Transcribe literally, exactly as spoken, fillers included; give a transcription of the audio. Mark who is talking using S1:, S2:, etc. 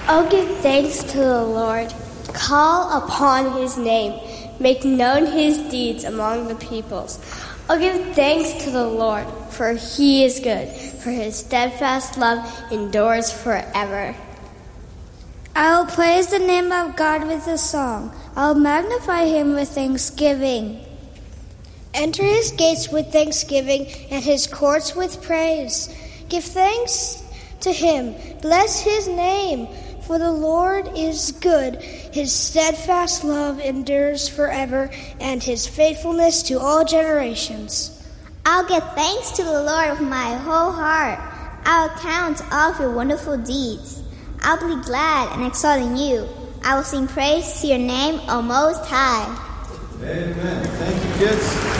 S1: Oh, give thanks to the Lord. Call upon his name. Make known his deeds among the peoples. Oh, give thanks to the Lord, for he is good, for his steadfast love endures forever.
S2: I will praise the name of God with a song. I will magnify him with thanksgiving.
S3: Enter his gates with thanksgiving and his courts with praise. Give thanks to him. Bless his name, for the Lord is good. His steadfast love endures forever, and his faithfulness to all generations.
S4: I'll give thanks to the Lord with my whole heart. I'll count all of your wonderful deeds. I'll be glad and exalt in you. I will sing praise to your name, O Most High.
S5: Amen. Thank you, kids.